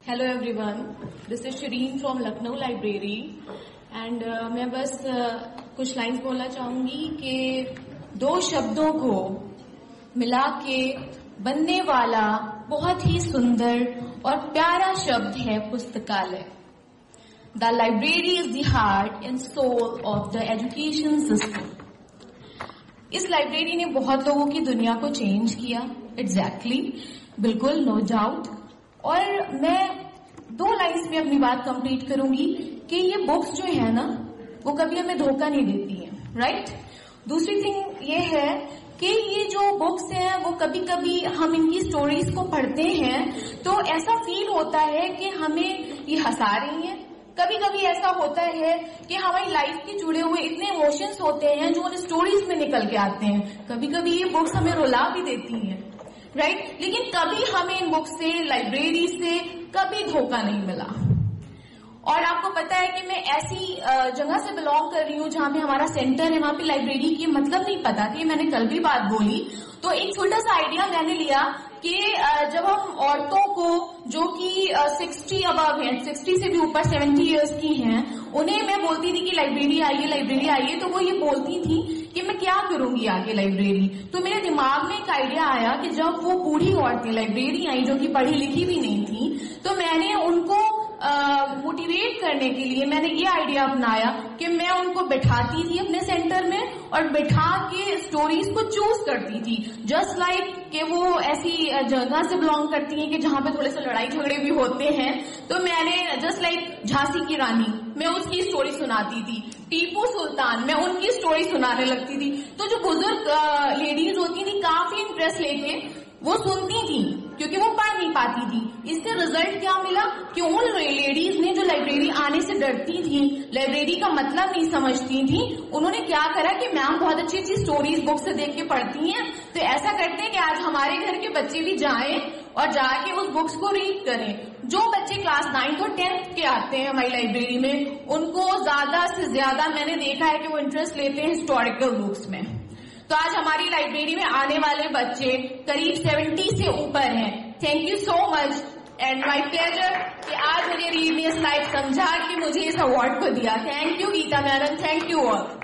Hello everyone, this is Shireen from Lucknow Library and मैं बस कुछ लाइंस बोलना चाहूंगी कि दो शब्दों को मिला के बनने वाला बहुत ही सुंदर और प्यारा शब्द है पुस्तकालय. The library is the heart and soul of the education system. इस लाइब्रेरी ने बहुत लोगों की दुनिया को चेंज किया. एग्जैक्टली, बिल्कुल, नो डाउट. और मैं दो लाइन्स में अपनी बात कंप्लीट करूंगी कि ये बुक्स जो है ना वो कभी हमें धोखा नहीं देती हैं, राइट? दूसरी थिंग ये है कि ये जो बुक्स हैं वो कभी कभी हम इनकी स्टोरीज को पढ़ते हैं तो ऐसा फील होता है कि हमें ये हंसा रही हैं. कभी कभी ऐसा होता है कि हमारी लाइफ के जुड़े हुए इतने इमोशंस होते हैं जो उन स्टोरीज में निकल के आते हैं. कभी कभी ये बुक्स हमें रुला भी देती हैं, राइट? लेकिन कभी हमें इन बुक्स से, लाइब्रेरी से कभी धोखा नहीं मिला. और आपको पता है कि मैं ऐसी जगह से बिलोंग कर रही हूँ जहाँ पे हमारा सेंटर है, वहाँ पे लाइब्रेरी की मतलब नहीं पता थी. मैंने कल भी बात बोली तो एक छोटा सा आइडिया मैंने लिया कि जब हम औरतों को जो कि 60 अबव हैं, 60 से भी ऊपर 70 इयर्स की हैं, उन्हें मैं बोलती थी कि लाइब्रेरी आइए, तो वो ये बोलती थी कि मैं क्या करूंगी आगे लाइब्रेरी. तो मेरे दिमाग में एक आइडिया आया कि जब वो बूढ़ी औरतें लाइब्रेरी आई जो कि पढ़ी लिखी भी नहीं थी, तो मैंने उनको मोटिवेट करने के लिए मैंने ये आइडिया अपनाया कि मैं उनको बैठाती थी अपने सेंटर में और बैठा के स्टोरीज को चूज करती थी. जस्ट लाइक कि वो ऐसी जगह से बिलोंग करती हैं कि जहां पे थोड़े से लड़ाई झगड़े भी होते हैं. तो मैंने जस्ट लाइक झांसी की रानी, मैं उसकी स्टोरी सुनाती थी. टीपू सुल्तान, मैं उनकी स्टोरी सुनाने लगती थी. तो जो बुजुर्ग लेडीज होती थी काफी इंटरेस्ट लेके वो सुनती थी क्योंकि वो पढ़ नहीं पाती थी. इससे रिजल्ट क्या मिला कि उन लेडीज ने जो लाइब्रेरी आने से डरती थी, लाइब्रेरी का मतलब नहीं समझती थी, उन्होंने क्या करा कि मैम बहुत अच्छी अच्छी स्टोरीज बुक से देख के पढ़ती हैं, तो ऐसा करते हैं कि आज हमारे घर के बच्चे भी जाएं और जाके उस बुक्स को रीड करें. जो बच्चे क्लास 9th और 10th के आते हैं हमारी लाइब्रेरी में, उनको ज्यादा से ज्यादा मैंने देखा है कि वो इंटरेस्ट लेते हैं हिस्टोरिकल बुक्स में. तो आज हमारी लाइब्रेरी में आने वाले बच्चे करीब 70 से ऊपर हैं. Thank you so much and my pleasure कि आज मुझे रीड मी लाइफ समझा कि मुझे इस अवार्ड को दिया. Thank you Gita madam, thank you all.